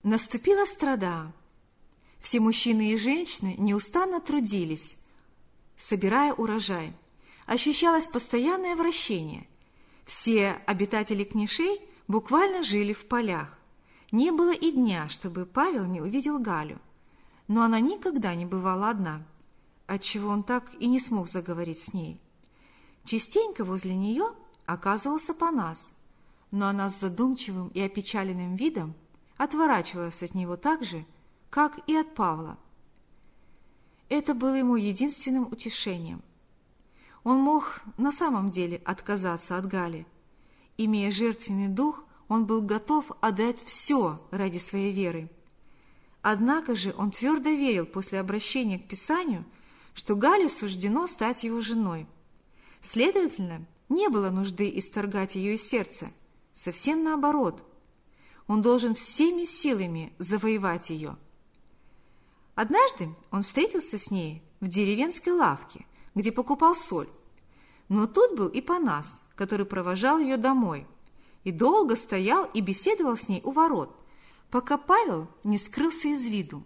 Наступила страда. Все мужчины и женщины неустанно трудились, собирая урожай. Ощущалось постоянное вращение. Все обитатели Книшей буквально жили в полях. Не было и дня, чтобы Павел не увидел Галю. Но она никогда не бывала одна, отчего он так и не смог заговорить с ней. Частенько возле нее оказывался Панас, но она с задумчивым и опечаленным видом отворачивалась от него так же, как и от Павла. Это было ему единственным утешением. Он мог на самом деле отказаться от Гали. Имея жертвенный дух, он был готов отдать все ради своей веры. Однако же он твердо верил после обращения к Писанию, что Гале суждено стать его женой. Следовательно, не было нужды исторгать ее из сердца. Совсем наоборот. Он должен всеми силами завоевать ее. Однажды он встретился с ней в деревенской лавке, где покупал соль. Но тут был и Панас, который провожал ее домой, и долго стоял и беседовал с ней у ворот, пока Павел не скрылся из виду.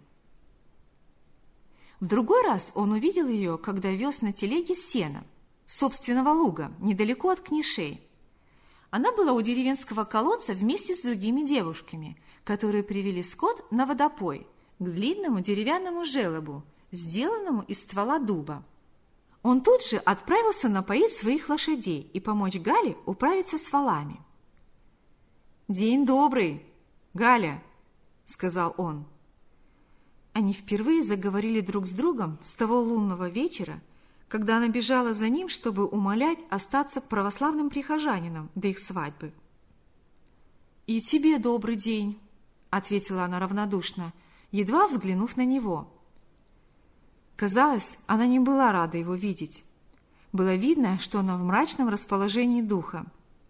В другой раз он увидел ее, когда вез на телеге сено с собственного луга, недалеко от Книшей. Она была у деревенского колодца вместе с другими девушками, которые привели скот на водопой к длинному деревянному желобу, сделанному из ствола дуба. Он тут же отправился напоить своих лошадей и помочь Гале управиться с валами. «День добрый, Галя!» — сказал он. Они впервые заговорили друг с другом с того лунного вечера, когда она бежала за ним, чтобы умолять остаться православным прихожанином до их свадьбы. «И тебе добрый день», — ответила она равнодушно, едва взглянув на него. Казалось, она не была рада его видеть. Было видно, что она в мрачном расположении духа.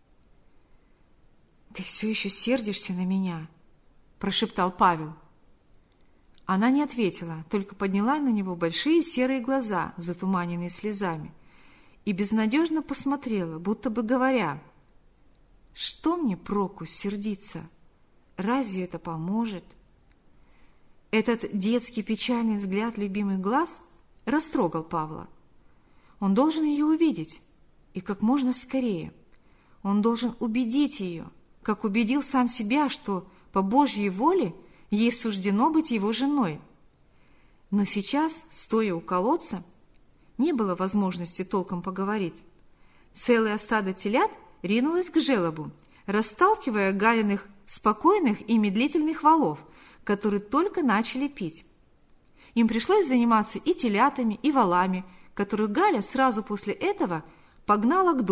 «Ты все еще сердишься на меня?» – прошептал Павел. Она не ответила, только подняла на него большие серые глаза, затуманенные слезами, и безнадежно посмотрела, будто бы говоря: «Что мне проку сердиться? Разве это поможет?» Этот детский печальный взгляд любимых глаз растрогал Павла. Он должен ее увидеть, и как можно скорее. Он должен убедить ее, как убедил сам себя, что по Божьей воле ей суждено быть его женой. Но сейчас, стоя у колодца, не было возможности толком поговорить. Целое стадо телят ринулось к желобу, расталкивая Галиных спокойных и медлительных валов, которые только начали пить. Им пришлось заниматься и телятами, и валами, которых Галя сразу после этого погнала к дому.